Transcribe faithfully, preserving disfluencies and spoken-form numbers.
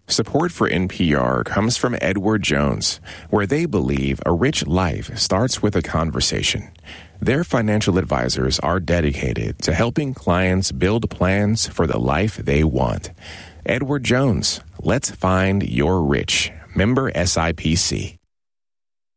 Support for N P R comes from Edward Jones, where they believe a rich life starts with a conversation. Their financial advisors are dedicated to helping clients build plans for the life they want. Edward Jones, let's find your rich. Member S I P C.